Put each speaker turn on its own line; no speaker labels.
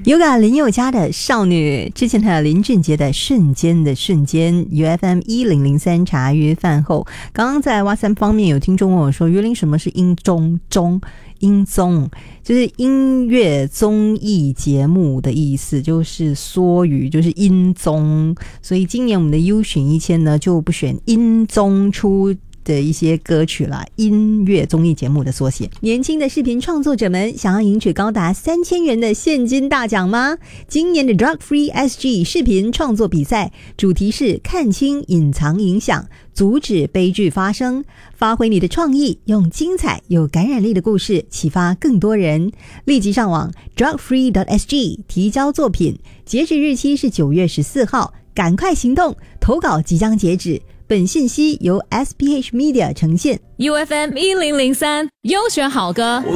Yoga 林宥嘉的少女，之前还有林俊杰的瞬间的瞬间。 UFM 1003茶余饭后，刚刚在WhatsApp方面有听众问我说，于林什么是音综？音综就是音乐综艺节目的意思，就是缩语，就是音综。所以今年我们的优选1000呢，就不选音综出的一些歌曲啦，音乐综艺节目的缩写。年轻的视频创作者们想要赢取高达3000元的现金大奖吗？今年的 Drug Free SG 视频创作比赛主题是看清隐藏影响，阻止悲剧发生，发挥你的创意，用精彩有感染力的故事启发更多人。立即上网 drugfree.sg 提交作品，截止日期是9月14号，赶快行动，投稿即将截止。本信息由 SPH Media 呈现。
UFM 1003优选好歌。